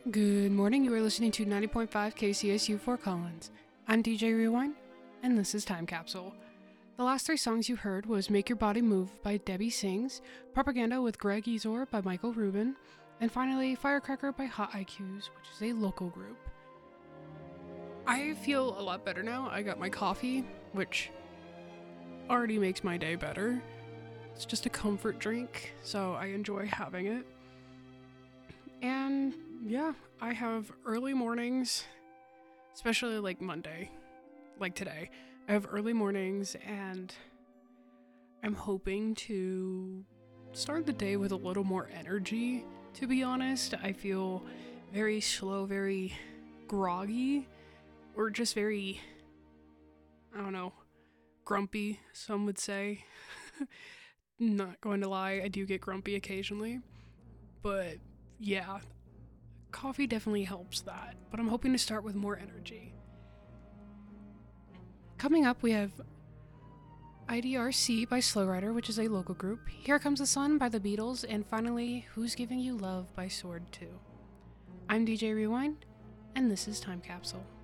Good morning, you are listening to 90.5 KCSU Fort Collins. I'm DJ Rewind, and this is Time Capsule. The last three songs you heard was Make Your Body Move by Debbie Sings, Propaganda with Greg Ezor by Michael Rubin, and finally Firecracker by Hot IQs, which is a local group. I feel a lot better now. I got my coffee, which already makes my day better. It's just a comfort drink, so I enjoy having it. And yeah, I have early mornings, especially like Monday, like today. I have early mornings and I'm hoping to start the day with a little more energy, to be honest. I feel very slow, very groggy, or just very, I don't know, grumpy, some would say. Not going to lie, I do get grumpy occasionally, but yeah, coffee definitely helps that, but I'm hoping to start with more energy. Coming up, we have IDRC by Slow Rider, which is a local group, Here Comes the Sun by the Beatles, and finally, Who's Giving You Love by Sword 2. I'm DJ Rewind, and this is Time Capsule.